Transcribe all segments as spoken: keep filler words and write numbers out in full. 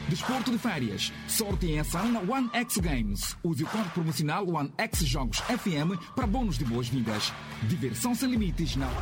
Desporto de férias, sorte em ação na One X Games. Use o código promocional One X Jogos F M para bônus de boas-vindas. Diversão sem limites na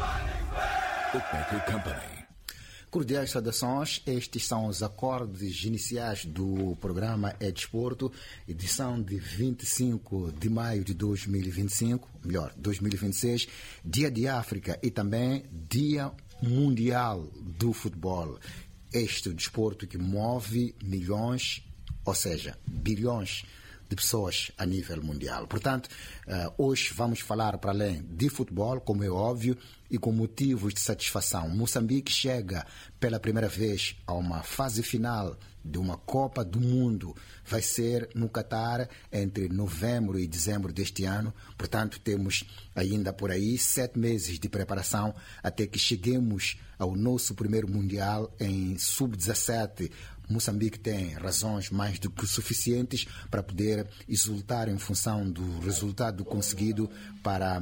Bookmaker Company. Cordiais saudações, estes são os acordes iniciais do programa É Desporto, edição de vinte e cinco de maio de dois mil e vinte e cinco, melhor, dois mil e vinte e seis, Dia de África e também Dia Mundial do Futebol. Este desporto que move milhões, ou seja, bilhões de pessoas a nível mundial. Portanto, hoje vamos falar para além de futebol, como é óbvio, e com motivos de satisfação. Moçambique chega pela primeira vez a uma fase final de uma Copa do Mundo. Vai ser no Catar entre novembro e dezembro deste ano. Portanto, temos ainda por aí sete meses de preparação até que cheguemos ao nosso primeiro Mundial em sub dezassete. Moçambique tem razões mais do que suficientes para poder exultar em função do resultado conseguido para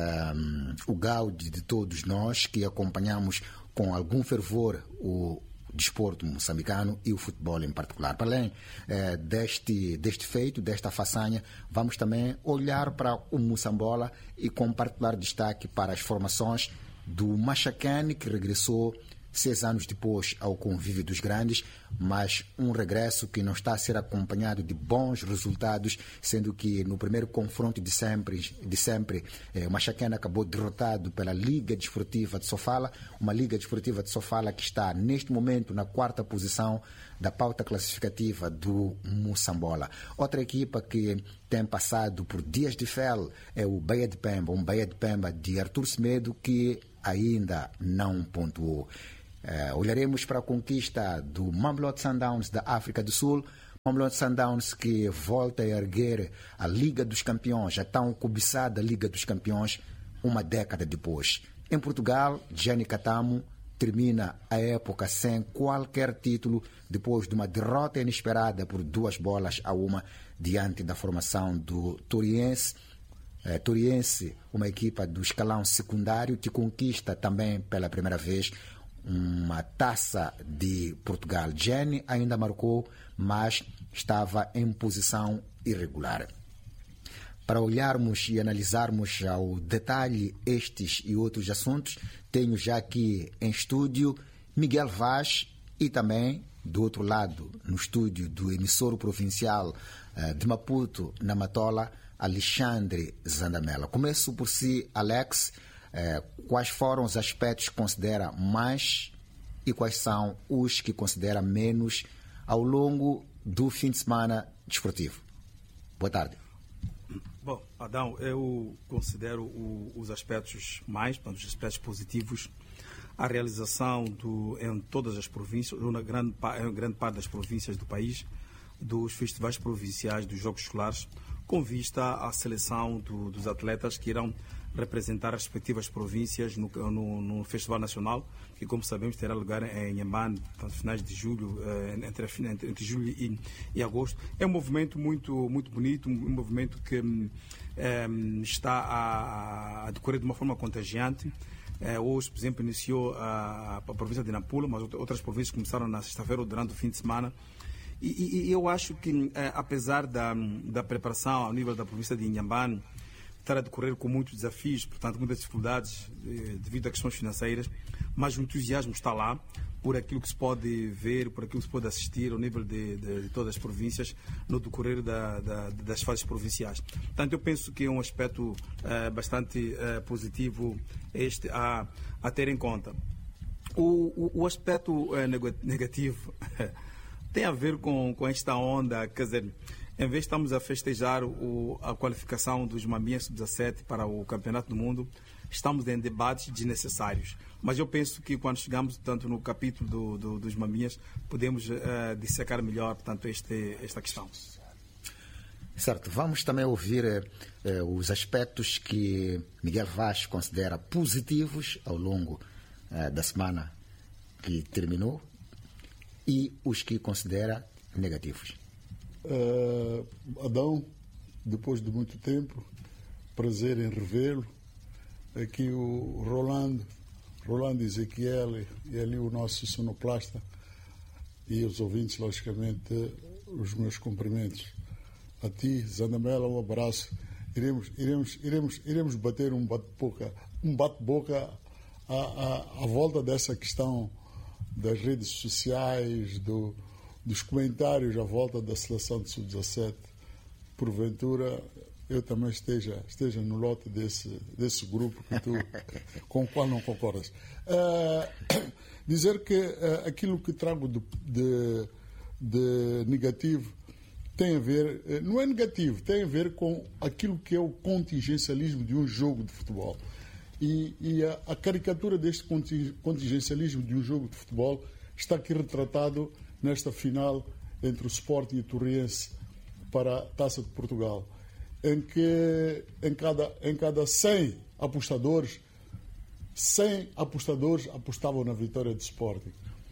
um, o gaude de todos nós que acompanhamos com algum fervor o desporto moçambicano e o futebol em particular. Para além eh, deste, deste feito, desta façanha, vamos também olhar para o Moçambola e com particular destaque para as formações do Machacane, que regressou seis anos depois ao convívio dos grandes, mas um regresso que não está a ser acompanhado de bons resultados, sendo que no primeiro confronto de sempre, de sempre eh, o Machacane acabou derrotado pela Liga Desportiva de Sofala, uma Liga Desportiva de Sofala que está neste momento na quarta posição da pauta classificativa do Moçambola. Outra equipa que tem passado por dias de fel é o Bahia de Pemba, um Bahia de Pemba de Artur Semedo que ainda não pontuou. Uh, olharemos para a conquista do Mamelodi Sundowns da África do Sul. Mamelodi Sundowns que volta a erguer a Liga dos Campeões, a tão cobiçada Liga dos Campeões, uma década depois. Em Portugal, Gianni Catamo termina a época sem qualquer título depois de uma derrota inesperada por duas bolas a uma diante da formação do Toriense. Uh, Toriense, uma equipa do escalão secundário que conquista também pela primeira vez uma taça de Portugal. Gianni ainda marcou, mas estava em posição irregular. Para olharmos e analisarmos ao detalhe estes e outros assuntos, tenho já aqui em estúdio Miguel Vaz e também, do outro lado, no estúdio do emissor provincial uh, de Maputo, na Matola, Alexandre Zandamela. Começo por si, Alex. Eh, quais foram os aspectos que considera mais e quais são os que considera menos ao longo do fim de semana desportivo? Boa tarde. Bom, Adão, eu considero o, os aspectos mais, os aspectos positivos, a realização do, em todas as províncias, ou na grande, em grande parte das províncias do país, dos festivais provinciais dos Jogos Escolares, com vista à seleção do, dos atletas que irão representar as respectivas províncias no, no, no Festival Nacional, que, como sabemos, terá lugar em Inhambane, finais de julho, entre, entre, entre julho e, e agosto. É um movimento muito, muito bonito, um movimento que é, está a, a decorrer de uma forma contagiante. É, hoje, por exemplo, iniciou a, a província de Nampula, mas outras províncias começaram na sexta-feira ou durante o fim de semana. E, e, e eu acho que, é, apesar da, da preparação ao nível da província de Inhambane estar a decorrer com muitos desafios, portanto, muitas dificuldades eh, devido a questões financeiras, mas o entusiasmo está lá por aquilo que se pode ver, por aquilo que se pode assistir ao nível de, de, de todas as províncias no decorrer da, da, das fases provinciais. Portanto, eu penso que é um aspecto eh, bastante eh, positivo este a, a ter em conta. O, o, o aspecto eh, negativo tem a ver com, com esta onda, quer dizer, em vez de estamos a festejar o, a qualificação dos Mambinhas sub dezassete para o Campeonato do Mundo, estamos em debates desnecessários. Mas eu penso que quando chegamos tanto no capítulo do, do, dos Mambinhas, podemos uh, dissecar melhor portanto, este, esta questão. Certo, vamos também ouvir uh, os aspectos que Miguel Vaz considera positivos ao longo uh, da semana que terminou e os que considera negativos. Uh, Adão, depois de muito tempo, prazer em revê-lo. Aqui o Rolando, Rolando Ezequiel e ali o nosso sonoplasta. e os ouvintes, logicamente, os meus cumprimentos. A ti, Zandamela, um abraço. Iremos, iremos, iremos, iremos bater um bate-boca, um bate-boca à, à, à volta dessa questão das redes sociais, do, dos comentários à volta da seleção de sub dezassete. Porventura, eu também esteja, esteja no lote desse, desse grupo que tu, com o qual não concordas. Uh, dizer que uh, aquilo que trago de, de, de negativo tem a ver, uh, não é negativo, tem a ver com aquilo que é o contingencialismo de um jogo de futebol. E, e a, a caricatura deste contingencialismo de um jogo de futebol está aqui retratado nesta final entre o Sporting e o Torriense para a Taça de Portugal, em que em cada, em cada cem apostadores, cem apostadores apostavam na vitória do Sporting.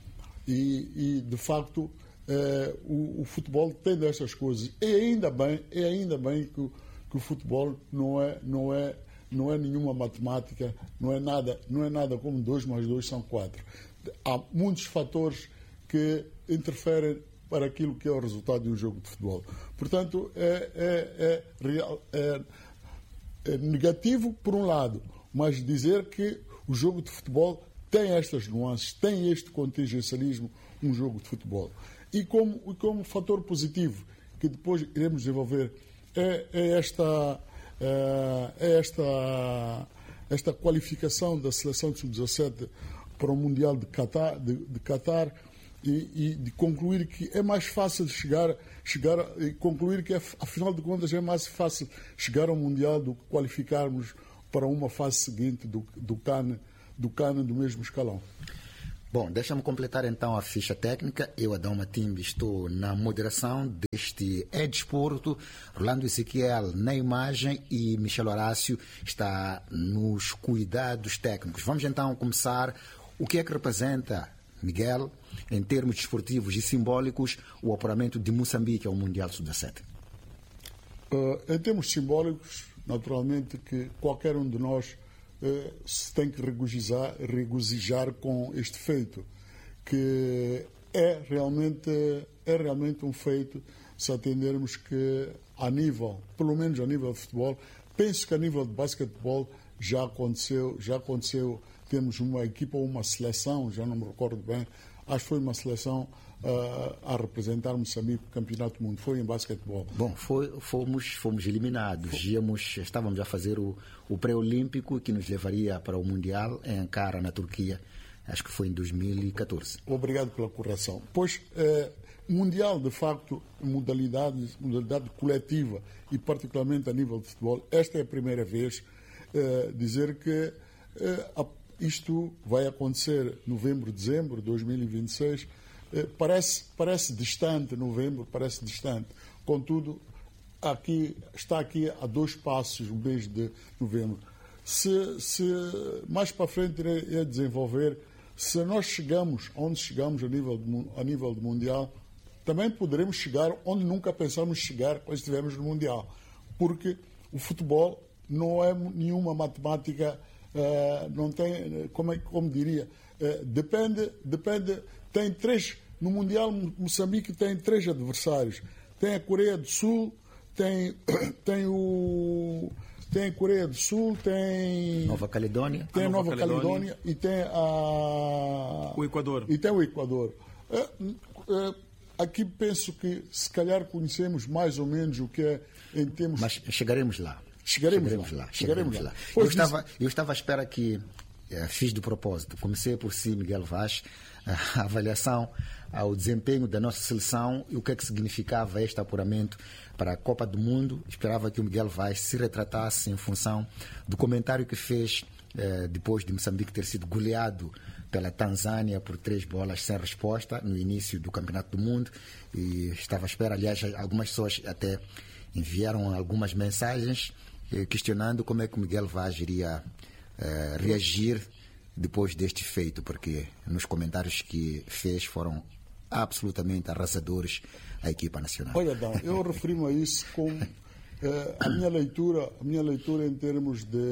E, e de facto, eh, o, o futebol tem destas coisas. E ainda bem, é ainda bem que, que o futebol não é, não, é, não é nenhuma matemática, não é nada, não é nada como dois mais dois são quatro. Há muitos fatores que interferem para aquilo que é o resultado de um jogo de futebol. Portanto, é, é, é, real, é, é negativo por um lado, mas dizer que o jogo de futebol tem estas nuances, tem este contingencialismo, um jogo de futebol. E como, como fator positivo, que depois iremos desenvolver, é, é, esta, é, é esta, esta qualificação da seleção de sub dezassete para o Mundial de Qatar, de, de Qatar E, e de concluir que é mais fácil chegar, chegar e concluir que, afinal de contas, é mais fácil chegar ao Mundial do que qualificarmos para uma fase seguinte do, do CAN, do CAN do mesmo escalão. Bom, deixa-me completar então a ficha técnica. Eu, Adão Matimbe, estou na moderação deste É Desporto. Rolando Ezequiel na imagem e Michel Horácio está nos cuidados técnicos. Vamos então começar. O que é que representa, Miguel, em termos desportivos e simbólicos, o apuramento de Moçambique ao Mundial sub dezassete? Uh, em termos simbólicos, naturalmente que qualquer um de nós uh, se tem que regozijar, regozijar com este feito, que é realmente, é realmente um feito, se atendermos que a nível, pelo menos a nível de futebol, penso que a nível de basquetebol já aconteceu, já aconteceu. Temos uma equipa ou uma seleção, já não me recordo bem, acho que foi uma seleção uh, a representar Moçambique no Campeonato do Mundo. Foi em basquetebol. Bom, foi, fomos, fomos eliminados. Íamos, estávamos a fazer o, o pré-olímpico que nos levaria para o Mundial em Ankara, na Turquia. Acho que foi em dois mil e catorze. Obrigado pela correção. Pois, eh, Mundial, de facto, modalidade, modalidade coletiva e particularmente a nível de futebol, esta é a primeira vez eh, dizer que eh, a isto vai acontecer em novembro, dezembro de dois mil e vinte e seis. Eh, parece, parece distante, novembro, parece distante. Contudo, aqui, está aqui a dois passos o mês de novembro. Se, se mais para frente irei desenvolver, se nós chegamos onde chegamos a nível de, a nível de Mundial, também poderemos chegar onde nunca pensamos chegar quando estivermos no Mundial. Porque o futebol não é nenhuma matemática. Uh, não tem, como, é, como diria, uh, depende, depende, tem três, no Mundial Moçambique tem três adversários, tem a Coreia do Sul, tem, tem o tem a Coreia do Sul, tem Nova Caledônia, tem a Nova, Nova Caledônia, Caledônia e tem a o Equador. E tem o Equador. Uh, uh, aqui penso que se calhar conhecemos mais ou menos o que é em termos. Mas chegaremos lá. Chegaremos, chegaremos lá. lá. Chegaremos lá. Eu estava, eu estava à espera que, eh, fiz de propósito, comecei por si, Miguel Vaz, a avaliação ao desempenho da nossa seleção e o que é que significava este apuramento para a Copa do Mundo. Esperava que o Miguel Vaz se retratasse em função do comentário que fez eh, depois de Moçambique ter sido goleado pela Tanzânia por três bolas sem resposta no início do Campeonato do Mundo. E estava à espera, aliás, algumas pessoas até enviaram algumas mensagens questionando como é que o Miguel Vaz iria uh, reagir depois deste feito, porque nos comentários que fez foram absolutamente arrasadores à equipa nacional. Olha, Dão, eu refiro-me a isso como uh, a minha leitura, a minha leitura em termos de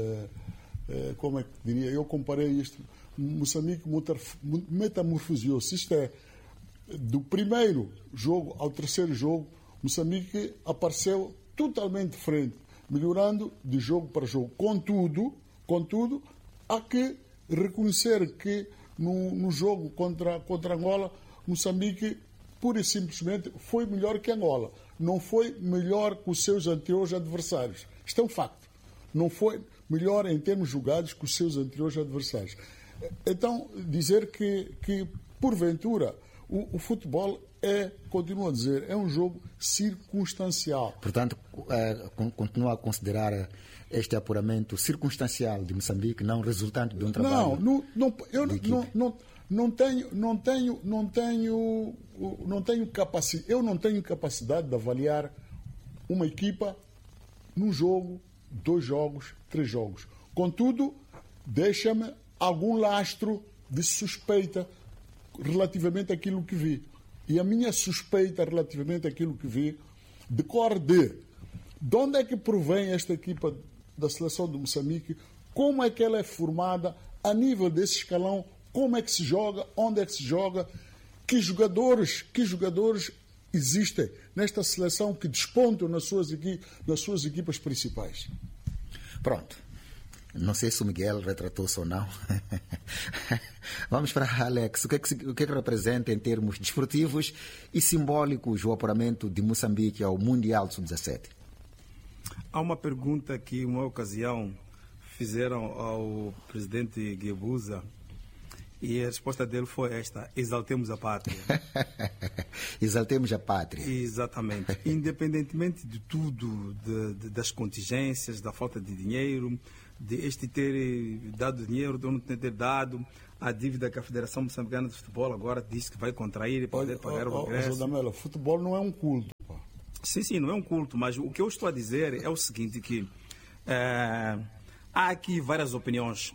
uh, como é que diria, eu comparei isto, Moçambique metamorfoseou-se, isto é, do primeiro jogo ao terceiro jogo, Moçambique apareceu totalmente diferente, melhorando de jogo para jogo. Contudo, contudo há que reconhecer que no, no jogo contra, contra Angola, Moçambique pura e simplesmente foi melhor que Angola. Não foi melhor que os seus anteriores adversários. Isto é um facto. Não foi melhor em termos jogados que os seus anteriores adversários. Então, dizer que, que porventura, o, o futebol é, continuo a dizer, é um jogo circunstancial. Portanto, é, continua a considerar este apuramento circunstancial de Moçambique, não resultante de um trabalho. Não, não, não eu não, não, não tenho, não tenho, não tenho, não tenho capacidade. Eu não tenho capacidade de avaliar uma equipa num jogo, dois jogos, três jogos. Contudo, deixa-me algum lastro de suspeita relativamente àquilo que vi. E a minha suspeita relativamente àquilo que vi decorre de de onde é que provém esta equipa da seleção de Moçambique, como é que ela é formada a nível desse escalão, como é que se joga, onde é que se joga, que jogadores, que jogadores existem nesta seleção que despontam nas suas, equi- nas suas equipas principais. Pronto. Não sei se o Miguel retratou-se ou não. Vamos para Alex. O que, é que, o que é que representa em termos desportivos e simbólicos o apuramento de Moçambique ao Mundial sub dezassete? Há uma pergunta que, uma ocasião, fizeram ao presidente Guebuza e a resposta dele foi esta: exaltemos a pátria. Exaltemos a pátria. Exatamente. Independentemente de tudo, de, de, das contingências, da falta de dinheiro, de este ter dado dinheiro, de não ter dado, a dívida que a Federação Moçambicana de Futebol agora diz que vai contrair e poder Olha, pagar ó, o regresso. ó, Damela, futebol não é um culto. Pá. Sim, sim, não é um culto, mas o que eu estou a dizer é o seguinte, que é, há aqui várias opiniões.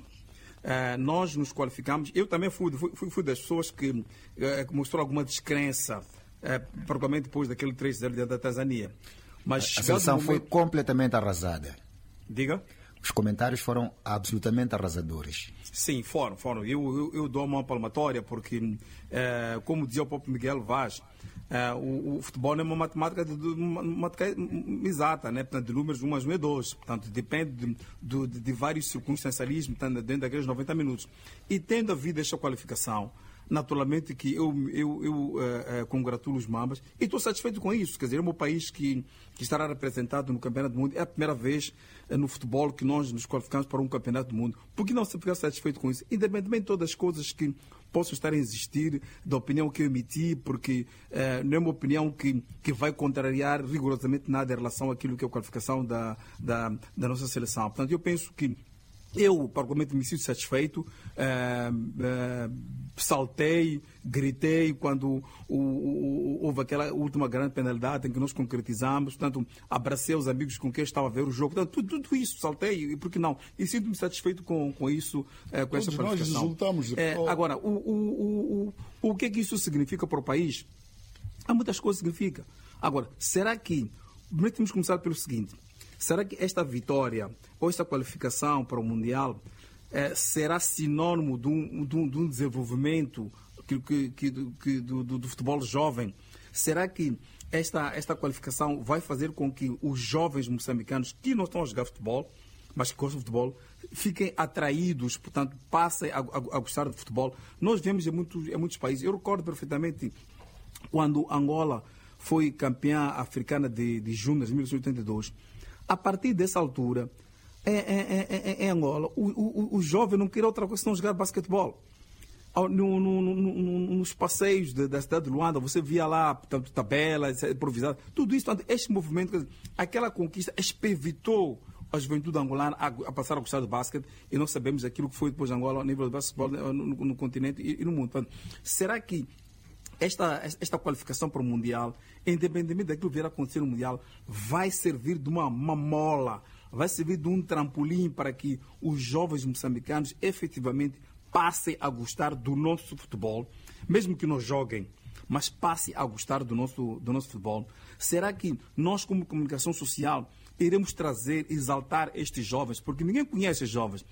É, nós nos qualificamos, eu também fui, fui, fui das pessoas que, é, que mostrou alguma descrença, é, provavelmente depois daquele três a zero da Tanzânia. Mas a seleção momento... foi completamente arrasada. Diga? Os comentários foram absolutamente arrasadores. Sim, foram, foram. Eu, eu, eu dou uma palmatória porque, é, como dizia o próprio Miguel Vaz, é, o, o futebol é uma matemática, de, de, uma matemática exata, né? Portanto, de números um mais um é dois. Portanto, depende de, de, de vários circunstancialismos dentro daqueles noventa minutos. E tendo havido esta qualificação, naturalmente que eu, eu, eu uh, uh, congratulo os Mambas e estou satisfeito com isso. Quer dizer, é um país que, que estará representado no Campeonato do Mundo. É a primeira vez uh, no futebol que nós nos qualificamos para um Campeonato do Mundo. Por que não se ficar satisfeito com isso? Independentemente de todas as coisas que possam estar a existir, da opinião que eu emiti, porque uh, não é uma opinião que, que vai contrariar rigorosamente nada em relação àquilo que é a qualificação da, da, da nossa seleção. Portanto, eu penso que eu, particularmente, me sinto satisfeito, uh, uh, saltei, gritei quando o, o, houve aquela última grande penalidade em que nós concretizamos, portanto, abracei os amigos com quem eu estava a ver o jogo, portanto, tudo, tudo isso, saltei, e por que não? E sinto-me satisfeito com, com isso, uh, com esta qualificação. Nós resultamos... Uh, agora, o, o, o, o, o que é que isso significa para o país? Há muitas coisas que significa. Agora, será que... Primeiro temos que começar pelo seguinte: será que esta vitória ou esta qualificação para o Mundial eh, será sinónimo de um, de um, de um desenvolvimento que, que, que, que, do, do, do futebol jovem? Será que esta, esta qualificação vai fazer com que os jovens moçambicanos que não estão a jogar futebol, mas que gostam de futebol, fiquem atraídos, portanto, passem a, a, a gostar de futebol? Nós vemos em muitos, em muitos países. Eu recordo perfeitamente quando Angola foi campeã africana de, de Júnior em mil novecentos e oitenta e dois. A partir dessa altura, em, em, em, em Angola, o, o, o jovem não queria outra coisa senão jogar basquetebol. No, no, no, no, nos passeios de, da cidade de Luanda, você via lá, portanto, tabelas improvisadas, tudo isso. Portanto, este movimento, aquela conquista, espevitou a juventude angolana a, a passar a gostar do basquete, e nós sabemos aquilo que foi depois de Angola a nível de basquetebol no, no, no continente e, e no mundo. Portanto, será que Esta, esta qualificação para o Mundial, independentemente daquilo que vier a acontecer no Mundial, vai servir de uma mamola, vai servir de um trampolim para que os jovens moçambicanos efetivamente passem a gostar do nosso futebol, mesmo que não joguem, mas passem a gostar do nosso, do nosso futebol? Será que nós, como comunicação social, iremos trazer, exaltar estes jovens? Porque ninguém conhece os jovens.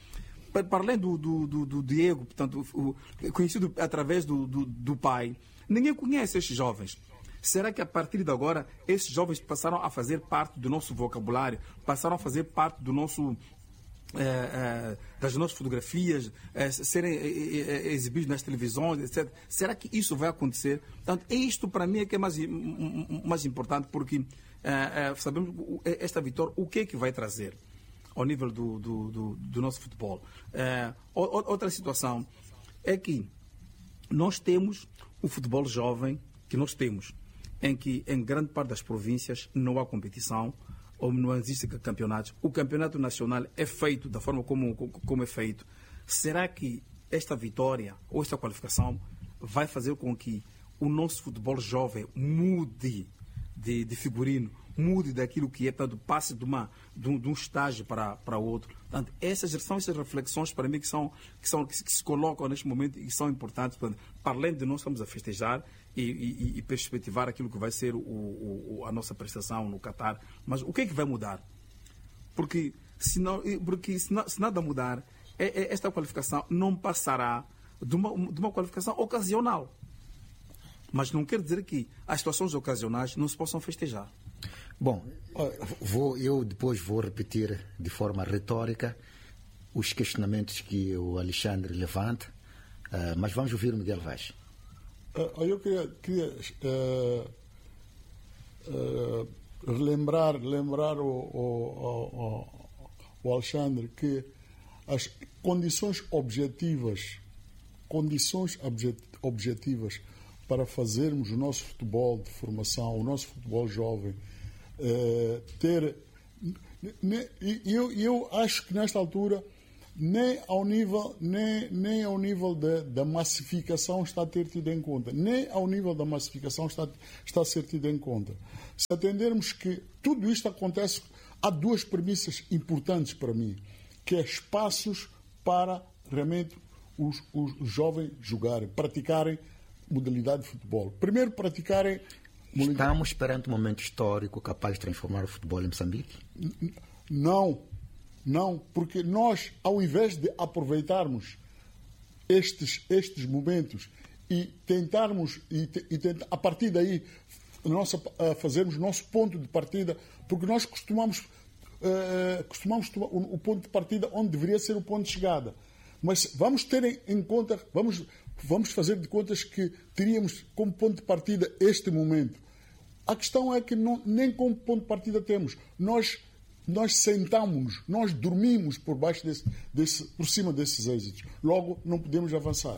para, para além do, do, do, do Diego, portanto, o, conhecido através do, do, do pai, ninguém conhece estes jovens. Será que a partir de agora esses jovens passaram a fazer parte do nosso vocabulário, passaram a fazer parte do nosso, eh, eh, das nossas fotografias, eh, serem eh, eh, exibidos nas televisões, etcétera? Será que isso vai acontecer? Portanto, isto para mim é que é mais, mais importante, porque eh, eh, sabemos esta vitória, o que é que vai trazer ao nível do, do, do, do nosso futebol. Eh, outra situação é que nós temos o futebol jovem que nós temos, em que em grande parte das províncias não há competição ou não existe campeonatos. O campeonato nacional é feito da forma como, como é feito. Será que esta vitória ou esta qualificação vai fazer com que o nosso futebol jovem mude de, de figurino, mude daquilo que é, portanto, passe de, uma, de, um, de um estágio para, para outro? Portanto, essas são essas reflexões para mim que, são, que, são, que, se, que se colocam neste momento e que são importantes. Portanto, para além de nós estamos a festejar e, e, e perspectivar aquilo que vai ser o, o, a nossa prestação no Qatar, mas o que é que vai mudar? Porque se, não, porque se, não, se nada mudar, é, é, esta qualificação não passará de uma, de uma qualificação ocasional. Mas não quer dizer que as situações ocasionais não se possam festejar. Bom, vou, eu depois vou repetir de forma retórica os questionamentos que o Alexandre levanta, uh, mas vamos ouvir o Miguel Vaz. Uh, eu queria, queria uh, uh, lembrar, lembrar o, o, o, o Alexandre que as condições objetivas, condições objetivas para fazermos o nosso futebol de formação, o nosso futebol jovem, uh, ter... E eu, eu acho que nesta altura nem ao nível, nem, nem ao nível da, da massificação está a ter tido em conta, nem ao nível da massificação está, está a ser tido em conta. Se atendermos que tudo isto acontece, há duas premissas importantes para mim, que é espaços para realmente os, os jovens jogarem, praticarem modalidade de futebol. Primeiro, praticarem... Estamos perante um momento histórico capaz de transformar o futebol em Moçambique? Não, não, porque nós, ao invés de aproveitarmos estes, estes momentos e tentarmos, e, e tentar, a partir daí, nossa, uh, fazermos nosso ponto de partida, porque nós costumamos, uh, costumamos tomar o, o ponto de partida onde deveria ser o ponto de chegada. Mas vamos ter em conta, vamos, vamos fazer de contas que teríamos como ponto de partida este momento. A questão é que não, nem como ponto de partida temos. Nós, nós sentamos, nós dormimos por baixo desse, desse, por cima desses êxitos. Logo, não podemos avançar.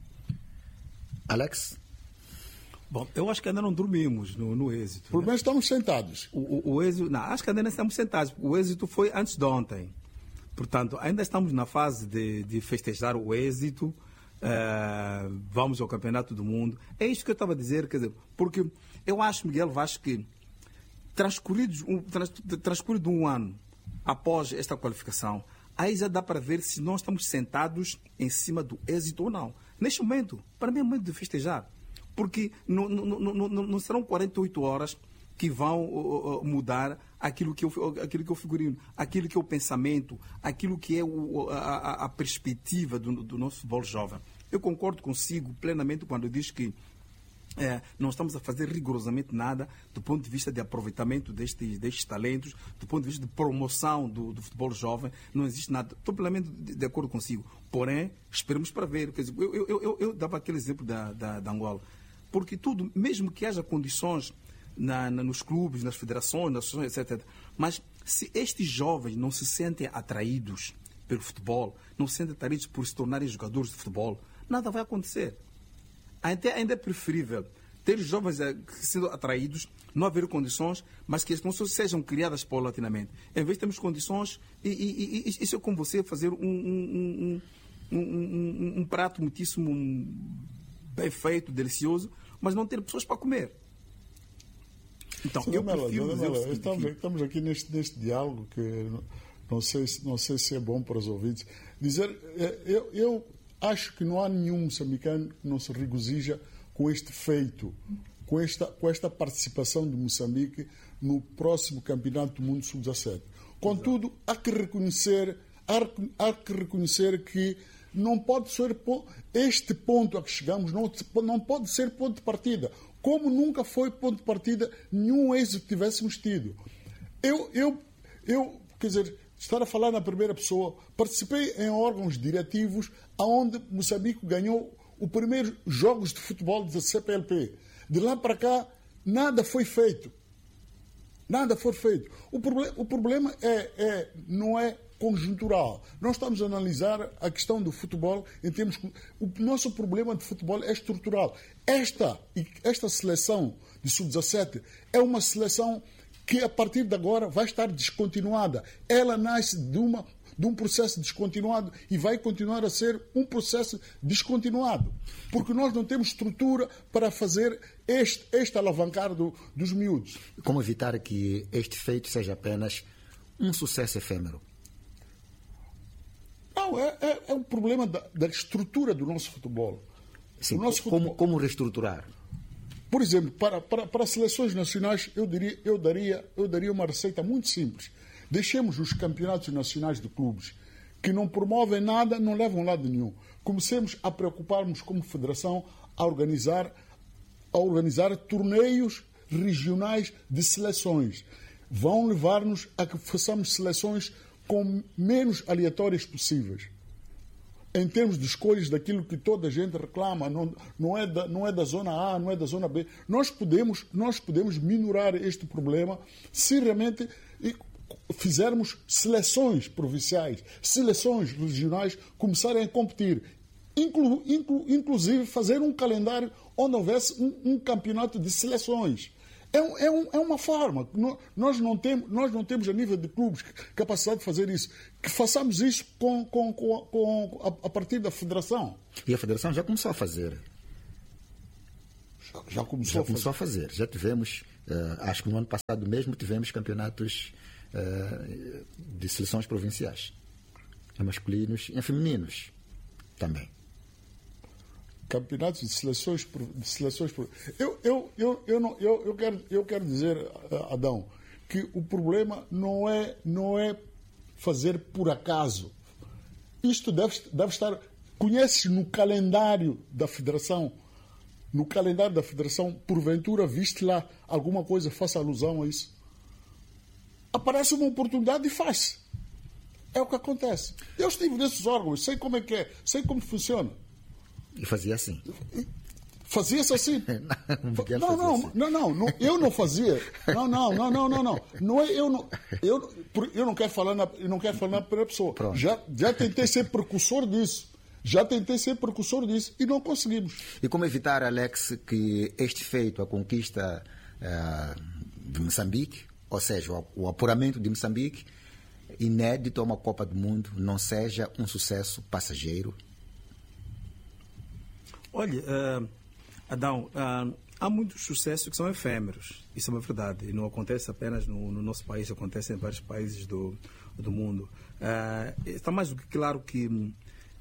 Alex? Bom, eu acho que ainda não dormimos no, no êxito. Por menos, né? Estamos sentados. O, o, o êxito, não, acho que ainda não estamos sentados. O êxito foi antes de ontem. Portanto, ainda estamos na fase de, de festejar o êxito. Uh, vamos ao Campeonato do Mundo. É isto que eu estava a dizer, quer dizer, porque eu acho, Miguel Vaz, que transcorrido um, trans, transcorrido um ano após esta qualificação, aí já dá para ver se nós estamos sentados em cima do êxito ou não. Neste momento, para mim é momento de festejar, porque não, não, não, não, não serão quarenta e oito horas que vão uh, uh, mudar aquilo que, eu, aquilo que é o figurino, aquilo que é o pensamento, aquilo que é o, a, a perspectiva do, do nosso futebol jovem. Eu concordo consigo plenamente quando diz que é, não estamos a fazer rigorosamente nada do ponto de vista de aproveitamento destes, destes talentos, do ponto de vista de promoção do, do futebol jovem, não existe nada. Estou plenamente de, de acordo consigo. Porém, esperamos para ver. Quer dizer, eu, eu, eu, eu dava aquele exemplo da, da, da Angola. Porque tudo, mesmo que haja condições Na, na, nos clubes, nas federações, nas associações, etcétera. Mas se estes jovens não se sentem atraídos pelo futebol, não se sentem atraídos por se tornarem jogadores de futebol, nada vai acontecer. Até ainda é preferível ter jovens sendo atraídos, não haver condições, mas que as condições sejam criadas paulatinamente. Em vez de termos condições, e, e, e isso é como você fazer um, um, um, um, um, um prato muitíssimo bem feito, delicioso, mas não ter pessoas para comer. Então, eu Mela, prefiro dizer Mela, o seguinte, estamos, estamos aqui neste, neste diálogo que não sei, não sei se é bom para os ouvintes. Dizer, eu, eu acho que não há nenhum moçambicano que não se regozija com este feito, com esta, com esta participação de Moçambique no próximo Campeonato do Mundo sub dezassete. Contudo, há que reconhecer há, há que reconhecer que não pode ser este ponto a que chegamos, não, não pode ser ponto de partida. Como nunca foi ponto de partida nenhum êxito que tivéssemos tido. Eu, eu, eu, quer dizer, estar a falar na primeira pessoa, participei em órgãos diretivos onde Moçambique ganhou os primeiros jogos de futebol da C P L P. De lá para cá, nada foi feito. Nada foi feito. O, proble- o problema é, é, não é conjuntural. Nós estamos a analisar a questão do futebol em termos... O nosso problema de futebol é estrutural. Esta, esta seleção de sub dezassete é uma seleção que a partir de agora vai estar descontinuada. Ela nasce de, uma, de um processo descontinuado e vai continuar a ser um processo descontinuado. Porque nós não temos estrutura para fazer este, este alavancar do, dos miúdos. Como evitar que este feito seja apenas um sucesso efêmero? Não, é, é, é um problema da, da estrutura do nosso futebol. Sim, o nosso como, futebol... como reestruturar? Por exemplo, para, para, para as seleções nacionais, eu, diria, eu, daria, eu daria uma receita muito simples. Deixemos os campeonatos nacionais de clubes, que não promovem nada, não levam a lado nenhum. Comecemos a preocuparmos como federação a organizar, a organizar torneios regionais de seleções. Vão levar-nos a que façamos seleções com menos aleatórias possíveis. Em termos de escolhas daquilo que toda a gente reclama, não, não, é da, não é da zona A, não é da zona B. Nós podemos, nós podemos minorar este problema se realmente fizermos seleções provinciais, seleções regionais começarem a competir. Inclu, inclu, inclusive fazer um calendário onde houvesse um, um campeonato de seleções. É, um, é, um, é uma forma. Nós não, temos, nós não temos a nível de clubes capacidade de fazer isso. Que façamos isso com, com, com, com, a, a partir da federação. E a federação já começou a fazer. Já, já começou, já a, começou fazer. a fazer. Já tivemos, uh, acho que no ano passado mesmo, tivemos campeonatos uh, de seleções provinciais. Em masculinos e em femininos também. Campeonatos de seleções, de seleções eu, eu, eu, eu, não, eu, eu, quero, eu quero dizer, Adão, que o problema não é, não é fazer por acaso. Isto deve, deve estar... Conheces no calendário da Federação, no calendário da Federação, porventura viste lá alguma coisa, faça alusão a isso? Aparece uma oportunidade e faz. É o que acontece. Eu estive nesses órgãos, sei como é que é, sei como funciona. E fazia assim. Fazia-se assim. não, não, assim. não, não, não, eu não fazia. Não, não, não, não, não, não. Não é, eu não, eu, eu não quero falar na, eu não quero falar na primeira pessoa. Já, já tentei ser precursor disso. Já tentei ser precursor disso e não conseguimos. E como evitar, Alex, que este feito, a conquista uh, de Moçambique, ou seja, o, o apuramento de Moçambique, inédito a uma Copa do Mundo, não seja um sucesso passageiro? Olha, uh, Adão, uh, há muitos sucessos que são efêmeros. Isso é uma verdade. E não acontece apenas no, no nosso país, acontece em vários países do, do mundo. Uh, está mais do que claro que uh,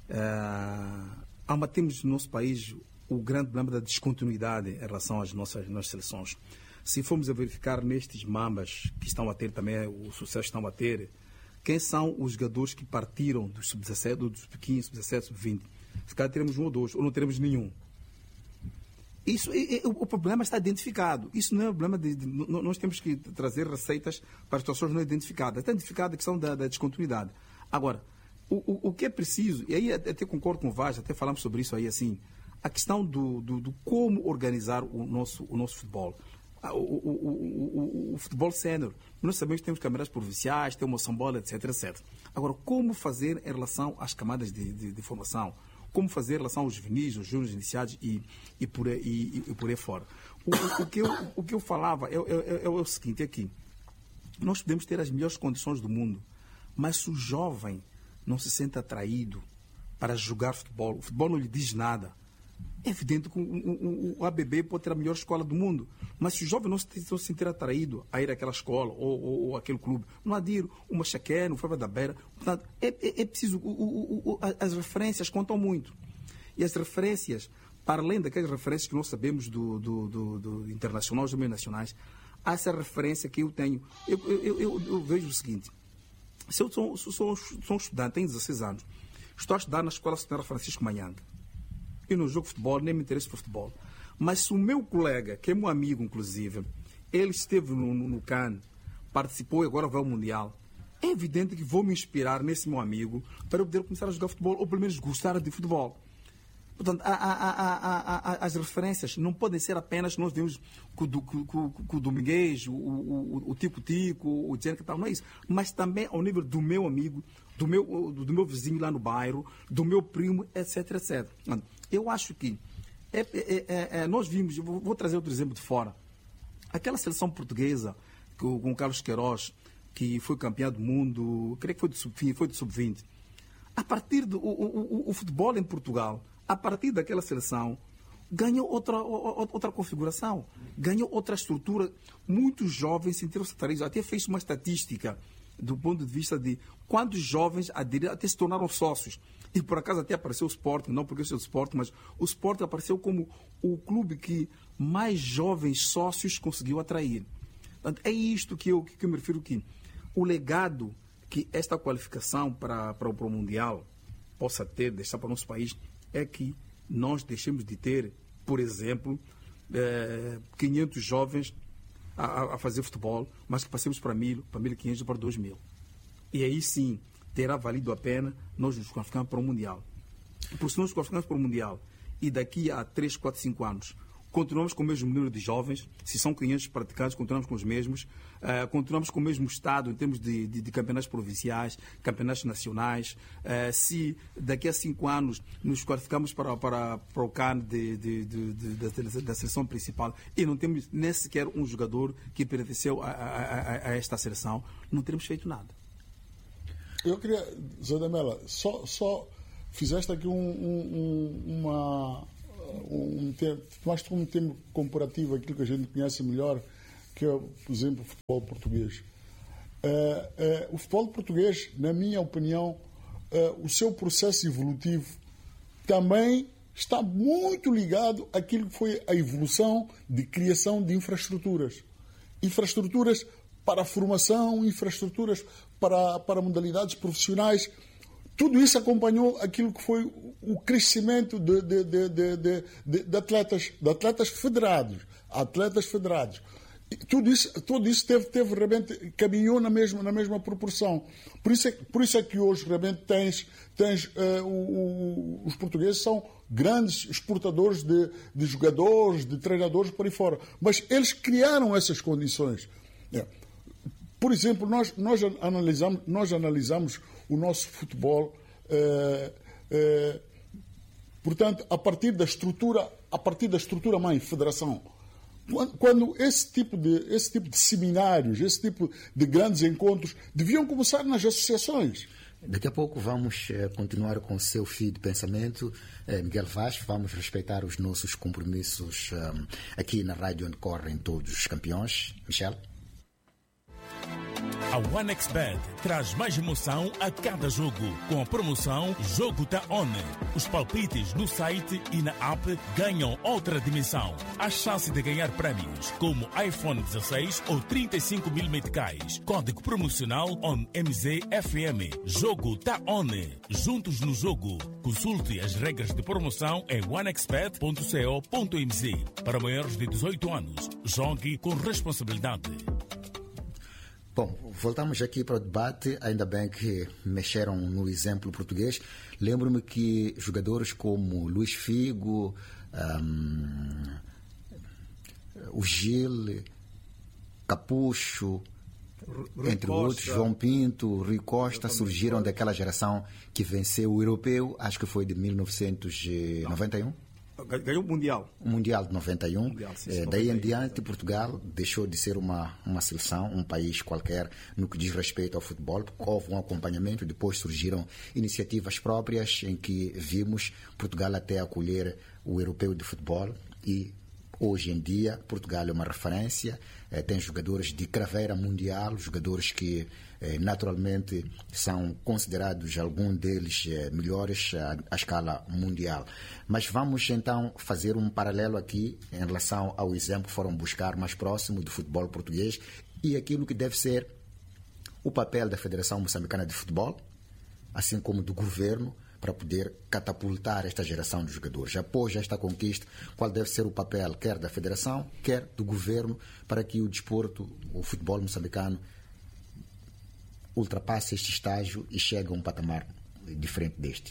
há uma, temos no nosso país o grande problema da descontinuidade em relação às nossas, nossas seleções. Se formos a verificar nestes mambas que estão a ter também, o sucesso que estão a ter, quem são os jogadores que partiram dos sub dezassete, dos pequenos, sub dezassete, sub vinte? Se calhar teremos um ou dois, ou não teremos nenhum. Isso, é, é, o problema está identificado. Isso não é um problema de, de... Nós temos que trazer receitas para as situações não identificadas. Está identificada a questão da, da descontinuidade. Agora, o, o, o que é preciso, e aí até concordo com o Vaz, até falamos sobre isso aí, assim, a questão do, do, do como organizar o nosso, o nosso futebol. O, o, o, o, o futebol sénior. Nós sabemos que temos câmaras provinciais, temos moçambola, etc, etcétera. Agora, como fazer em relação às camadas de, de, de formação? Como fazer em relação aos juvenis, aos júniores iniciados e, e, por, aí, e, e por aí fora? O, o, o, que, eu, o que eu falava é, é, é o seguinte, aqui. Nós podemos ter as melhores condições do mundo, mas se o jovem não se sente atraído para jogar futebol, o futebol não lhe diz nada. É evidente que o, o, o A B B pode ter a melhor escola do mundo, mas se o jovem não se, não se sentir atraído a ir àquela escola ou, ou, ou àquele clube, não há de ir uma Chaqué, no Fábio da Beira. Portanto, é, é, é preciso... O, o, o, as referências contam muito. E as referências, para além daquelas referências que nós sabemos do, do, do, do internacional, dos meios nacionais, há essa referência que eu tenho. Eu, eu, eu, eu vejo o seguinte, Se eu sou, sou, sou, sou um estudante, tenho dezesseis anos, estou a estudar na Escola Secundária Francisco Manhanga, e não jogo futebol, nem me interesso por futebol. Mas se o meu colega, que é meu amigo, inclusive, ele esteve no, no, no C A N, participou e agora vai ao Mundial, é evidente que vou me inspirar nesse meu amigo para eu poder começar a jogar futebol, ou pelo menos gostar de futebol. Portanto, a, a, a, a, a, as referências não podem ser apenas nós vemos com o Domingues, o, o, o Tico-Tico, o Dizendo que tal, não é isso. Mas também ao nível do meu amigo, do meu, do meu vizinho lá no bairro, do meu primo, etc, etcétera. Eu acho que é, é, é, é, nós vimos, vou, vou trazer outro exemplo de fora, aquela seleção portuguesa com, com o Carlos Queiroz, que foi campeão do mundo, creio que foi de sub-vinte, foi de sub-vinte. A partir do o, o, o futebol em Portugal, a partir daquela seleção, ganhou outra, outra configuração, ganhou outra estrutura. Muitos jovens sentiram-se atraídos. Até fez uma estatística do ponto de vista de quantos jovens aderiram, até se tornaram sócios. E por acaso até apareceu o Sport, não porque eu sou do Sport, mas o Sport apareceu como o clube que mais jovens sócios conseguiu atrair. Portanto, é isto que eu, que eu me refiro aqui. O legado que esta qualificação para, para, para o Mundial possa ter, deixar para o nosso país, é que nós deixemos de ter, por exemplo, eh, quinhentos jovens a, a fazer futebol, mas que passemos para mil, para mil e quinhentos, para dois mil. E aí sim terá valido a pena nós nos qualificarmos para o Mundial. Porque se nós nos qualificarmos para o Mundial e daqui a três, quatro, cinco anos continuamos com o mesmo número de jovens, se são quinhentos praticantes, continuamos com os mesmos, uh, continuamos com o mesmo estado em termos de, de, de campeonatos provinciais, campeonatos nacionais. Uh, se daqui a cinco anos nos qualificamos para, para, para o C A N de, de, de, de, da, da seleção principal e não temos nem sequer um jogador que pertenceu a, a, a, a esta seleção, não teremos feito nada. Eu queria, Zé Damela, só, só fizeste aqui um, um, uma... Um termo, mais como um termo comparativo, aquilo que a gente conhece melhor, que é, por exemplo, o futebol português. Uh, uh, o futebol português, na minha opinião, uh, o seu processo evolutivo também está muito ligado àquilo que foi a evolução de criação de infraestruturas. Infraestruturas para a formação, infraestruturas para, para modalidades profissionais. Tudo isso acompanhou aquilo que foi o crescimento de, de, de, de, de, de, de, atletas, de atletas federados. Atletas federados. E tudo isso, tudo isso teve, teve realmente, caminhou na mesma, na mesma proporção. Por isso é, por isso é que hoje realmente tens, tens uh, o, o, os portugueses são grandes exportadores de, de jogadores, de treinadores por aí fora. Mas eles criaram essas condições. É. Por exemplo, nós, nós, analisamos, nós analisamos o nosso futebol, eh, eh, portanto, a partir da estrutura, a partir da estrutura mãe, federação. Quando, quando esse tipo de, esse tipo de seminários, esse tipo de grandes encontros deviam começar nas associações. Daqui a pouco vamos eh, continuar com o seu fio de pensamento, eh, Miguel Vaz. Vamos respeitar os nossos compromissos um, aqui na rádio onde correm todos os campeões. Michel? A OneXBet traz mais emoção a cada jogo, com a promoção Jogo Tá On. Os palpites no site e na app ganham outra dimensão. A chance de ganhar prémios, como iPhone dezesseis ou trinta e cinco mil meticais. Código promocional O N M Z F M. Jogo Tá On. Juntos no jogo. Consulte as regras de promoção em one x bet ponto co ponto m z. Para maiores de dezoito anos, jogue com responsabilidade. Bom, voltamos aqui para o debate, ainda bem que mexeram no exemplo português. Lembro-me que jogadores como Luís Figo, um, o Gil, Capucho, Rui entre Costa. Outros, João Pinto, Rui Costa, surgiram daquela geração que venceu o europeu, acho que foi de mil novecentos e noventa e um. Ganhou o Mundial. O Mundial de noventa e um. Mundial, sim, é, daí em diante, Portugal deixou de ser uma, uma seleção, um país qualquer, no que diz respeito ao futebol, porque houve um acompanhamento, depois surgiram iniciativas próprias em que vimos Portugal até acolher o europeu de futebol e hoje em dia Portugal é uma referência, eh, tem jogadores de craveira mundial, jogadores que eh, naturalmente são considerados, alguns deles eh, melhores à, à escala mundial. Mas vamos então fazer um paralelo aqui em relação ao exemplo que foram buscar mais próximo do futebol português e aquilo que deve ser o papel da Federação Moçambicana de Futebol, assim como do governo, para poder catapultar esta geração de jogadores. Após esta conquista, qual deve ser o papel, quer da Federação, quer do governo, para que o desporto, o futebol moçambicano, ultrapasse este estágio e chegue a um patamar diferente deste?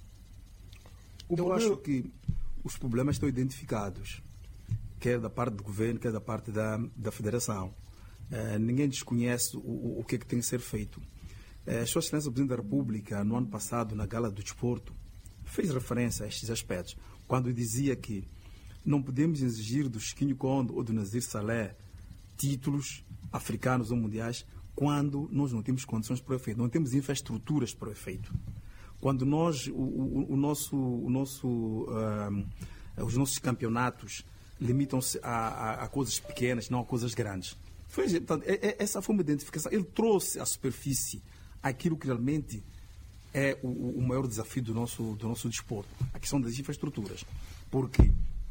Eu acho que os problemas estão identificados, quer da parte do governo, quer da parte da, da Federação. Eh, ninguém desconhece o, o que é que tem que ser feito. Eh, a Sua Excelência, o Presidente da República, no ano passado, na Gala do Desporto, fez referência a estes aspectos, quando dizia que não podemos exigir do Chiquinho Conde ou do Nazir Saleh títulos africanos ou mundiais quando nós não temos condições para o efeito, não temos infraestruturas para o efeito. Quando nós, o, o, o nosso, o nosso, um, os nossos campeonatos limitam-se a, a, a coisas pequenas, não a coisas grandes. Foi, portanto, é, é, essa foi uma identificação. Ele trouxe à superfície aquilo que realmente é o, o maior desafio do nosso, do nosso desporto, a questão das infraestruturas. Porque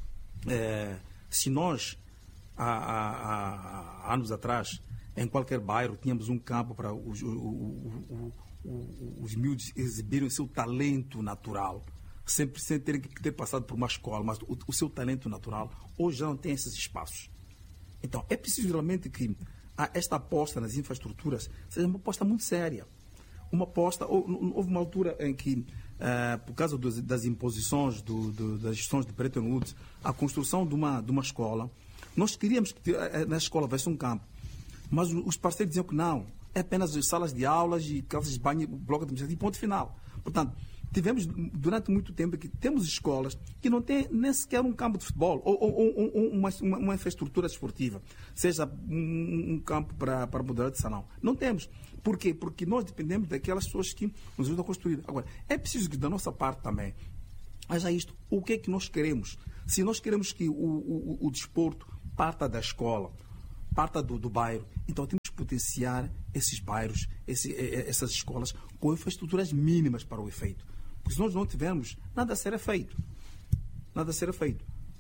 é, se nós, há, há, há anos atrás, em qualquer bairro, tínhamos um campo para os, o, o, o, os miúdos exibirem o seu talento natural, sempre sem terem que ter passado por uma escola, mas o, o seu talento natural, hoje já não tem esses espaços. Então, é preciso realmente que esta aposta nas infraestruturas seja uma aposta muito séria. Uma aposta, houve uma altura em que, uh, por causa dos, das imposições do, do, das gestões de Bretton Woods, a construção de uma, de uma escola, nós queríamos que na escola houvesse um campo. Mas os parceiros diziam que não, é apenas salas de aulas e casas de banho, bloco administrativo, ponto final. Portanto, tivemos durante muito tempo que temos escolas que não têm nem sequer um campo de futebol ou, ou, ou, ou uma, uma infraestrutura desportiva, seja um, um campo para, para modalidade de salão. Não temos. Por quê? Porque nós dependemos daquelas pessoas que nos ajudam a construir. Agora, é preciso que da nossa parte também haja isto. O que é que nós queremos? Se nós queremos que o, o, o desporto parta da escola, parta do, do bairro, então temos que potenciar esses bairros, esse, essas escolas com infraestruturas mínimas para o efeito. Porque se nós não tivermos, nada será feito. Nada será feito.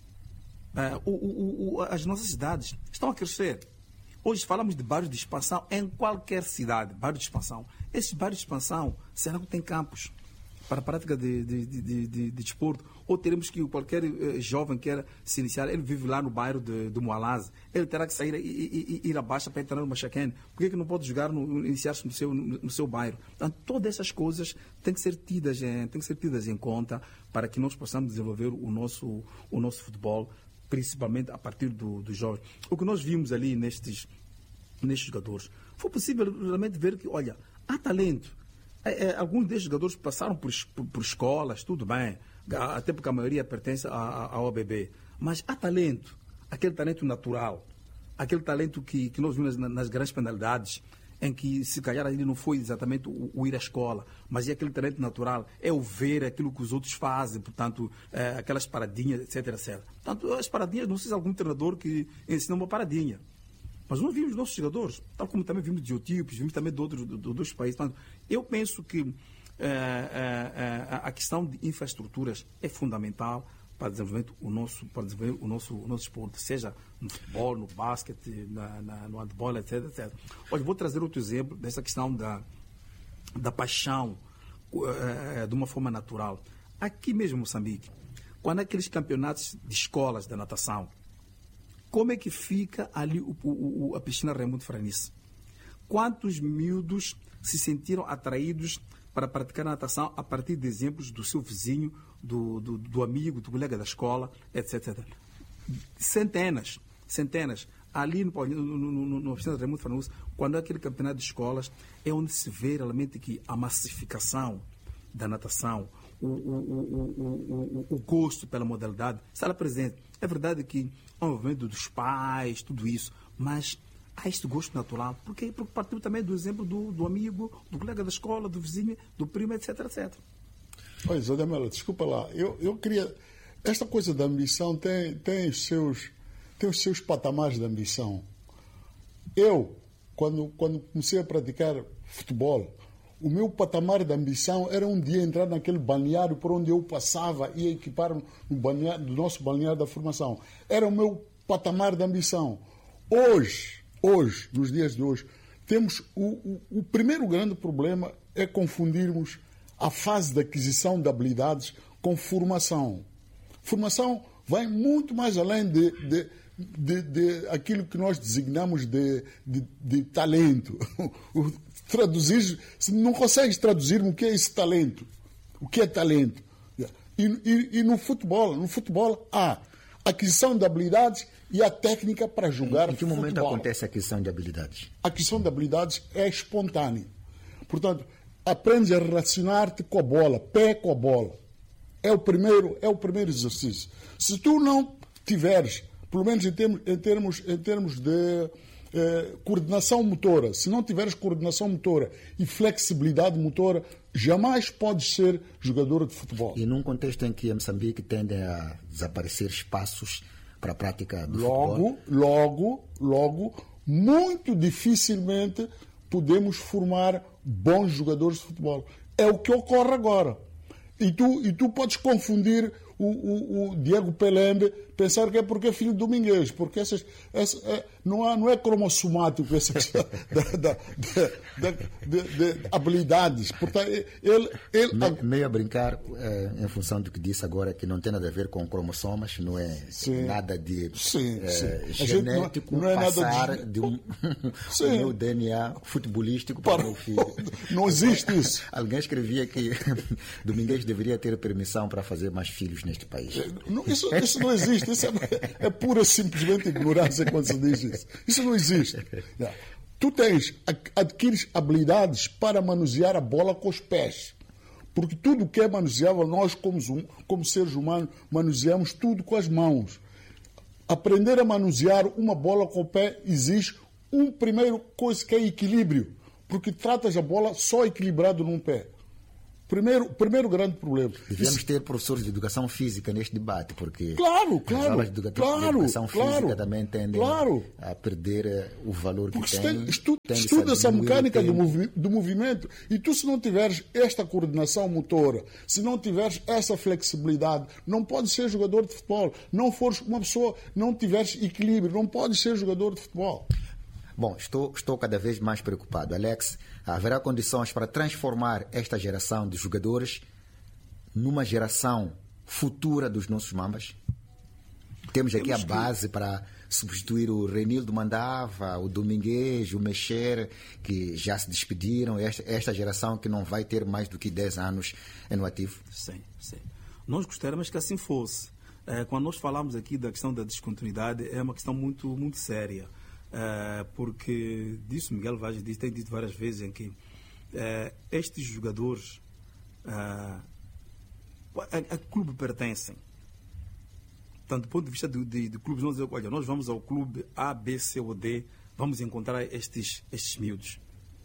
Uh, o, o, o, as nossas cidades estão a crescer. Hoje falamos de bairros de expansão em qualquer cidade, bairros de expansão. Esses bairros de expansão, será que tem campos para a prática de, de, de, de, de, de desporto? Ou teremos que qualquer uh, jovem queira se iniciar, ele vive lá no bairro de, de Moalaz, ele terá que sair e, e, e ir abaixo para entrar no Machaquene? Por que, que não pode jogar, no, iniciar-se no seu, no, no seu bairro? Então, todas essas coisas têm que ser tidas em, têm que ser tidas em conta para que nós possamos desenvolver o nosso, o nosso futebol, principalmente a partir do, dos jovens. O que nós vimos ali nestes, nestes jogadores, foi possível realmente ver que, olha, há talento. É, é, alguns destes jogadores passaram por, por, por escolas, tudo bem, até porque a maioria pertence ao A B B. Mas há talento, aquele talento natural, aquele talento que, que nós vimos nas, nas grandes penalidades, em que se calhar ali não foi exatamente o, o ir à escola, mas é aquele talento natural, é o ver aquilo que os outros fazem, portanto, é, aquelas paradinhas, etc, etcétera. Portanto, as paradinhas, não sei se algum treinador que ensina uma paradinha. Mas nós vimos nossos jogadores, tal como também vimos de Etíopes, vimos também de outros, de, de outros países. Portanto, eu penso que é, é, é, a questão de infraestruturas é fundamental para desenvolver o nosso, para desenvolver o nosso, o nosso esporte, seja no futebol, no basquete, na, na, no handball, etc, etcétera. Olha, vou trazer outro exemplo dessa questão da, da paixão é, de uma forma natural. Aqui mesmo em Moçambique, quando há aqueles campeonatos de escolas da natação, como é que fica ali o, o, a piscina Raimundo Franice? Quantos miúdos se sentiram atraídos para praticar natação a partir de exemplos do seu vizinho, do, do, do amigo, do colega da escola, etc, etcétera. Centenas, centenas. Ali no, no, no, no piscina Raimundo Franice, quando há aquele campeonato de escolas, é onde se vê realmente que a massificação da natação, o, o, o, o, o gosto pela modalidade, está lá presente. É verdade que há um movimento dos pais, tudo isso, mas há este gosto natural. Por quê? Porque partiu também do exemplo do, do amigo, do colega da escola, do vizinho, do primo, etc, etcétera. Olha, Zé Damela, desculpa lá. Eu, eu queria... Esta coisa da ambição tem, tem, os seus, tem os seus patamares de ambição. Eu, quando, quando comecei a praticar futebol, o meu patamar de ambição era um dia entrar naquele balneário por onde eu passava e equipar no balneário, do nosso balneário da formação. Era o meu patamar de ambição. Hoje, hoje, nos dias de hoje, temos o, o, o primeiro grande problema é confundirmos a fase de aquisição de habilidades com formação. Formação vai muito mais além de, de, de, de aquilo que nós designamos de, de, de talento. Traduzir, não consegues traduzir o que é esse talento. O que é talento? E, e, e no futebol, no futebol há aquisição de habilidades e a técnica para jogar futebol. Em que futebol. momento acontece a aquisição de habilidades? A aquisição de habilidades é espontânea. Portanto, aprendes a relacionar-te com a bola, pé com a bola. É o primeiro, é o primeiro exercício. Se tu não tiveres, pelo menos em termos, em termos, em termos de eh, coordenação motora, se não tiveres coordenação motora e flexibilidade motora, jamais podes ser jogador de futebol. E num contexto em que em Moçambique tendem a desaparecer espaços para a prática do logo, futebol? Logo, logo, muito dificilmente podemos formar bons jogadores de futebol. É o que ocorre agora. E tu, e tu podes confundir o, o, o Diego Pelembe, pensar que é porque é filho de Domingues, porque essas, essa, é, não, há, não é cromossomático essas da, da, da, de, de habilidades. Portanto, ele, ele... Me, meio a brincar, é, em função do que disse agora, que não tem nada a ver com cromossomas, não é sim. nada de sim, é, sim. genético, não, não é passar nada de, de um o meu D N A futebolístico para, para o meu filho. Não existe isso. Alguém escrevia que Domingues deveria ter permissão para fazer mais filhos neste país. Não, isso, isso não existe. Isso é, é pura simplesmente ignorância quando se diz isso. Isso não existe. Tu tens, adquires habilidades para manusear a bola com os pés. Porque tudo que é manuseável, nós como, como seres humanos, manuseamos tudo com as mãos. Aprender a manusear uma bola com o pé exige um primeiro coisa que é equilíbrio. Porque tratas a bola só equilibrado num pé. Primeiro, primeiro grande problema. Devemos Isso... ter professores de educação física neste debate, porque claro, claro, as aulas de educação, claro, de educação claro, física também tendem claro. a perder o valor que porque tem. Tem, estu, tem estuda essa mecânica do, movi do movimento e tu, se não tiveres esta coordenação motora, se não tiveres essa flexibilidade, não podes ser jogador de futebol. Não fores uma pessoa, não tiveres equilíbrio, não podes ser jogador de futebol. Bom, estou, estou cada vez mais preocupado. Alex, haverá condições para transformar esta geração de jogadores numa geração futura dos nossos mambas? Temos aqui Temos a base que... para substituir o Renildo Mandava, o Domingues, o Mexer, que já se despediram, esta, esta geração que não vai ter mais do que dez anos no ativo? Sim, sim. Nós gostaríamos que assim fosse. É, quando nós falamos aqui da questão da descontinuidade, é uma questão muito, muito séria. É, porque, disso Miguel Vaz diz, tem dito várias vezes em que é, estes jogadores a, a, a clube pertencem. Portanto, do ponto de vista de, de, de clubes, nós, olha, nós vamos ao clube A, B, C ou D, vamos encontrar estes, estes miúdos.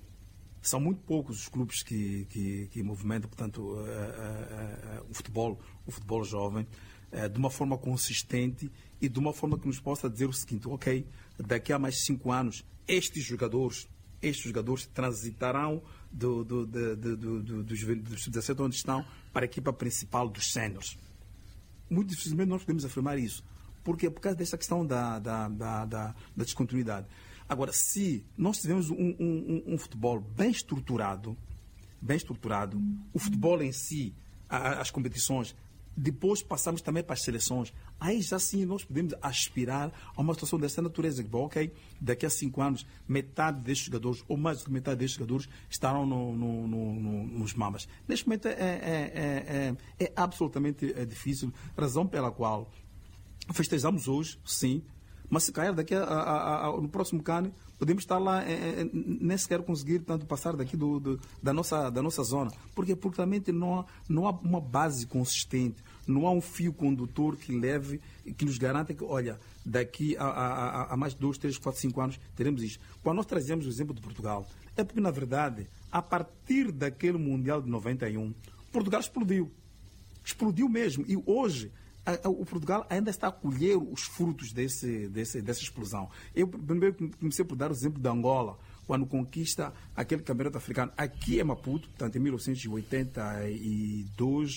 São muito poucos os clubes que, que, que movimentam, portanto, a, a, a, o futebol, o futebol jovem, a, de uma forma consistente e de uma forma que nos possa dizer o seguinte: ok, daqui a mais cinco anos, estes jogadores, estes jogadores transitarão do, do, do, do, do, do, dos sub dezassete onde estão para a equipa principal dos séniores. Muito dificilmente nós podemos afirmar isso. Por quê? Por causa dessa questão da, da, da, da, da descontinuidade. Agora, se nós tivermos um, um, um futebol bem estruturado, bem estruturado, o futebol em si, a, as competições, depois passamos também para as seleções, aí já sim nós podemos aspirar a uma situação dessa natureza. Bom, ok, daqui a cinco anos, metade destes jogadores, ou mais do que metade destes jogadores, estarão no, no, no, no, nos mambas. Neste momento é, é, é, é, é absolutamente é difícil, razão pela qual festejamos hoje, sim, mas se cair daqui a, a, a, no próximo cano, podemos estar lá, é, é, nem sequer conseguir tanto passar daqui do, do, da, nossa, da nossa zona. Porque, porque realmente não há, não há uma base consistente, não há um fio condutor que leve, que nos garanta que, olha, daqui a, a, a mais dois, três, quatro, cinco anos teremos isto. Quando nós trazemos o exemplo de Portugal, é porque, na verdade, a partir daquele Mundial de noventa e um, Portugal explodiu. Explodiu mesmo. E hoje o Portugal ainda está a colher os frutos desse, desse, dessa explosão. Eu primeiro comecei por dar o exemplo da Angola, quando conquista aquele campeonato africano aqui em Maputo, portanto, em mil novecentos e oitenta e dois,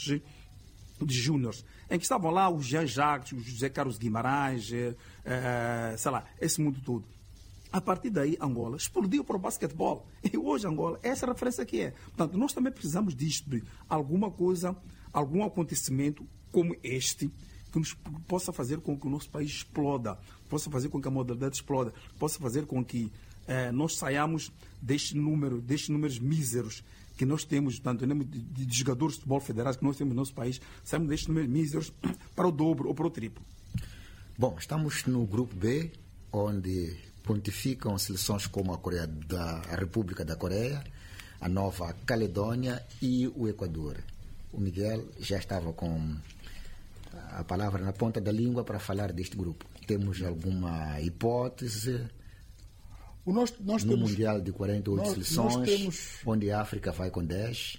de júniores, em que estavam lá os Jean Jacques, o José Carlos Guimarães, eh, eh, sei lá, esse mundo todo. A partir daí, Angola explodiu para o basquetebol. E hoje, Angola, essa é a referência que é. Portanto, nós também precisamos disto, de alguma coisa, algum acontecimento como este, que nos possa fazer com que o nosso país exploda, possa fazer com que a modalidade exploda, possa fazer com que eh, nós saiamos deste número, destes números míseros que nós temos, tanto de, de, de jogadores de futebol federais que nós temos no nosso país, saímos destes números míseros para o dobro ou para o triplo. Bom, estamos no grupo B, onde pontificam seleções como a, Coreia da, a República da Coreia, a Nova Caledônia e o Equador. O Miguel já estava com a palavra na ponta da língua para falar deste grupo. Temos alguma hipótese o nós, nós no temos, Mundial de quarenta e oito nós, seleções, nós temos, onde a África vai com dez?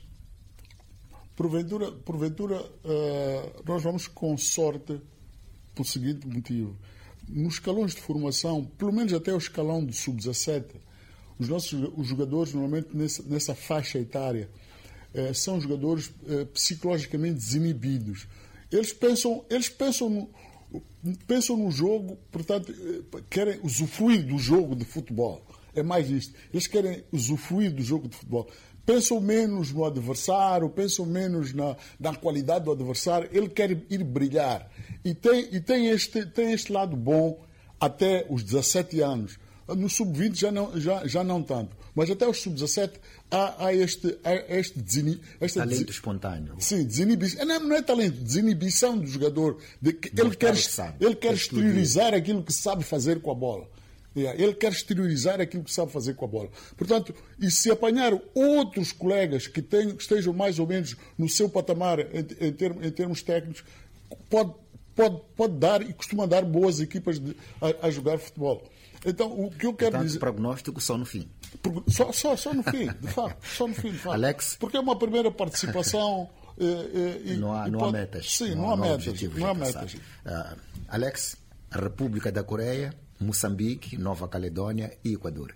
Porventura, porventura uh, nós vamos com sorte por seguinte motivo. Nos escalões de formação, pelo menos até o escalão do sub dezassete, os nossos os jogadores, normalmente nessa, nessa faixa etária, eh, são jogadores eh, psicologicamente desinibidos. Eles pensam, eles pensam no, pensam no jogo, portanto, eh, querem usufruir do jogo de futebol. É mais isto. Eles querem usufruir do jogo de futebol. Pensam menos no adversário, pensam menos na, na qualidade do adversário. Ele quer ir brilhar. E tem, e tem, este, tem este lado bom até os dezassete anos. No sub vinte já não, já, já não tanto. Mas até os sub dezassete há, há este, há este desini, esta talento des... espontâneo. Sim, desinibição. Não, não é talento, desinibição do jogador. De que ele quer, que ele quer exteriorizar aquilo que sabe fazer com a bola. Yeah, ele quer exteriorizar aquilo que sabe fazer com a bola. Portanto, e se apanhar outros colegas que, tenham, que estejam mais ou menos no seu patamar em, em, termos, em termos técnicos, pode, pode, pode dar e costuma dar boas equipas de, a, a jogar futebol. Então, o que eu quero Portanto, dizer... prognóstico só no fim. Só, só, só no fim, de facto. Só no fim, de facto. Alex? Porque é uma primeira participação... E, e, não há, não pode... há metas. Sim, não, não há, não há metas. objetivos. Não há metas. Uh, Alex, a República da Coreia, Moçambique, Nova Caledônia e Equador.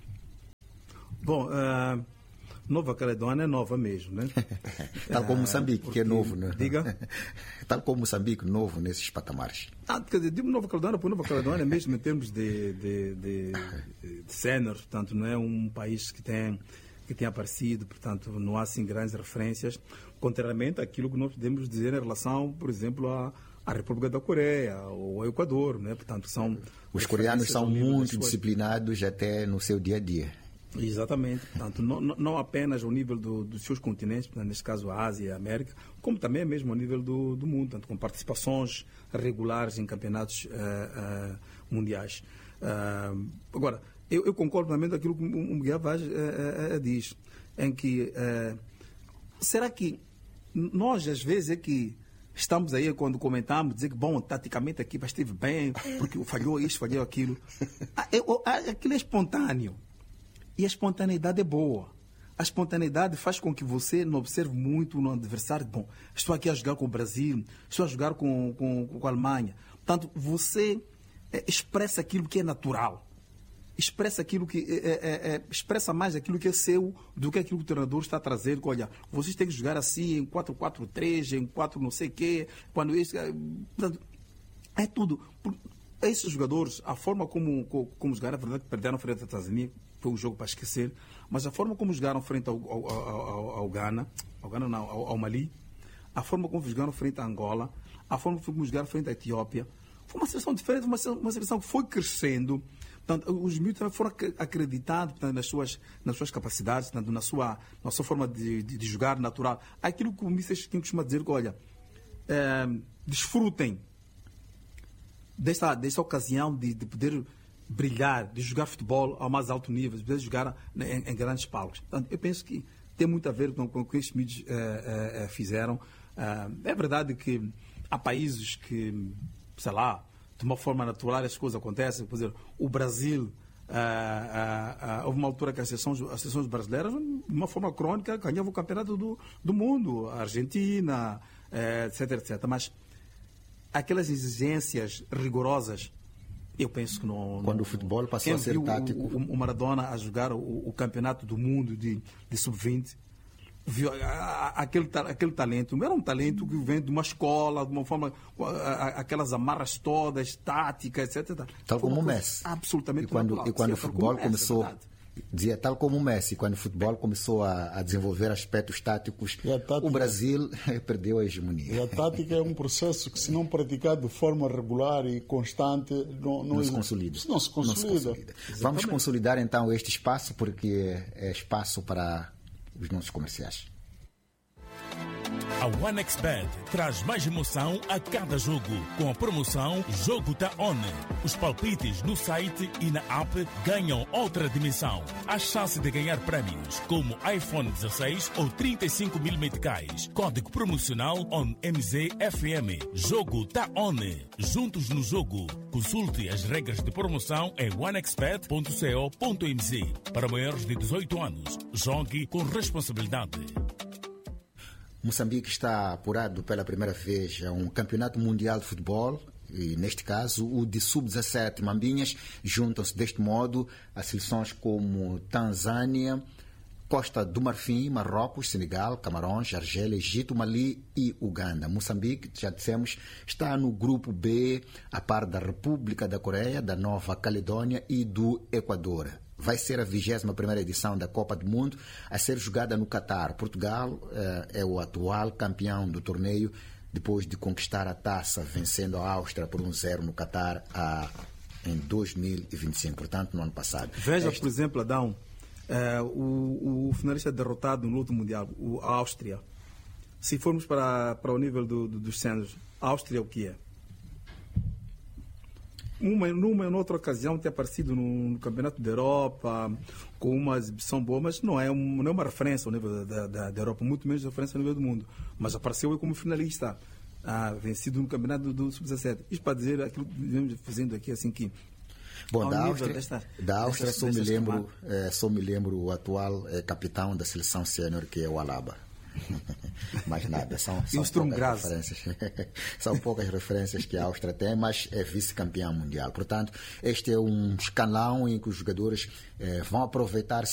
Bom, uh, Nova Caledônia é nova mesmo, né? Tal como Moçambique, uh, que é novo, né? Diga. Tal como Moçambique, novo nesses patamares. Ah, quer dizer, digo Nova Caledônia, por Nova Caledônia mesmo em termos de, de, de, de sênior, portanto, não é um país que tem, que tem aparecido, portanto, não há assim grandes referências, contrariamente àquilo que nós podemos dizer em relação, por exemplo, a a República da Coreia ou ao Equador, né? Portanto, são os coreanos são muito disciplinados até no seu dia a dia. Exatamente. Portanto, não, não apenas ao nível do, dos seus continentes, portanto, neste caso a Ásia e a América, como também mesmo ao nível do, do mundo, tanto com participações regulares em campeonatos uh, uh, mundiais. Uh, agora, eu, eu concordo também com aquilo que o Miguel Vaz uh, uh, diz, em que uh, será que nós às vezes é que estamos aí, quando comentamos, dizer que, bom, taticamente a equipa esteve bem, porque falhou isto, falhou aquilo. Aquilo é espontâneo. E a espontaneidade é boa. A espontaneidade faz com que você não observe muito no adversário. Bom, estou aqui a jogar com o Brasil, estou a jogar com, com, com a Alemanha. Portanto, você é, expressa aquilo que é natural. Expressa aquilo que é, é, é, expressa mais aquilo que é seu do que aquilo que o treinador está trazendo. Olha, vocês têm que jogar assim em quatro quatro três, em quatro não sei o quê, quando isso. É tudo. Esses jogadores, a forma como, como jogaram, a verdade que perderam frente à Tanzânia, foi um jogo para esquecer, mas a forma como jogaram frente ao, ao, ao, ao Ghana, ao, Ghana não, ao, ao Mali, a forma como jogaram frente à Angola, a forma como jogaram frente à Etiópia, foi uma seleção diferente, uma, uma seleção que foi crescendo. Portanto, os miúdos também foram acreditados, portanto, nas, suas, nas suas capacidades, portanto, na, sua, na sua forma de, de, de jogar natural. Aquilo que o mister Chiquinho costuma dizer, que, olha, é, desfrutem desta, desta ocasião de, de poder brilhar, de jogar futebol ao mais alto nível, de poder jogar em, em grandes palcos. Portanto, eu penso que tem muito a ver com, com o que estes miúdos é, é, fizeram. É, é verdade que há países que, sei lá, de uma forma natural as coisas acontecem. Por exemplo, o Brasil, ah, ah, ah, houve uma altura que as seleções, as seleções brasileiras, de uma forma crônica, ganhavam o campeonato do, do mundo, a Argentina, eh, etc, etcétera. Mas aquelas exigências rigorosas, eu penso que não... Quando não, o futebol passou quem a ser viu tático... O, o Maradona a jogar o, o campeonato do mundo de, de sub vinte, viu, aquele, aquele talento, não era um talento que vem de uma escola, de uma forma, aquelas amarras todas, táticas, etcétera. Tal como o Messi. Absolutamente e quando, natural. e quando Sim, o futebol Messi, começou... é Dizia, tal como o Messi, quando o futebol começou a, a desenvolver aspectos táticos, tática, o Brasil perdeu a hegemonia. E a tática é um processo que, se não praticado de forma regular e constante, não, não, não se consolida. Não se consolida. Não se consolida. Vamos consolidar então este espaço, porque é espaço para os nossos comerciais. A OneXBet traz mais emoção a cada jogo, com a promoção Jogo Tá On. Os palpites no site e na app ganham outra dimensão. Há chance de ganhar prémios, como iPhone dezasseis ou trinta e cinco mil meticais. Código promocional ON M Z F M. Jogo Tá On. Juntos no jogo. Consulte as regras de promoção em onexbet ponto co ponto m z. Para maiores de dezoito anos, jogue com responsabilidade. Moçambique está apurado pela primeira vez a um campeonato mundial de futebol, e neste caso o de sub dezassete. Mambinhas juntam-se deste modo a seleções como Tanzânia, Costa do Marfim, Marrocos, Senegal, Camarões, Argélia, Egito, Mali e Uganda. Moçambique, já dissemos, está no grupo B, a par da República da Coreia, da Nova Caledônia e do Equador. Vai ser a vigésima primeira edição da Copa do Mundo a ser jogada no Catar. Portugal eh, é o atual campeão do torneio, depois de conquistar a taça, vencendo a Áustria por um zero no Catar a, em dois mil e vinte e cinco, portanto, no ano passado. Veja, este... por exemplo, Adão, eh, o, o finalista derrotado no último Mundial, o, a Áustria. Se formos para, para o nível do, do, dos cenários, a Áustria é o que é? Uma, numa e noutra ocasião tem aparecido no, no Campeonato da Europa com uma exibição boa, mas não é, um, não é uma referência ao nível da, da, da Europa, muito menos referência ao nível do mundo. Mas apareceu como finalista, ah, vencido no Campeonato do, do sub dezassete. Isto para dizer aquilo que vivemos fazendo aqui, assim que... Bom, da Áustria, desta, da Áustria destas, só, me lembro, é, só me lembro o atual é, capitão da seleção sénior, que é o Alaba. Mais nada, são, são poucas referências. São poucas referências que a Áustria tem, mas é vice-campeão mundial. Portanto, este é um escalão em que os jogadores eh, vão aproveitar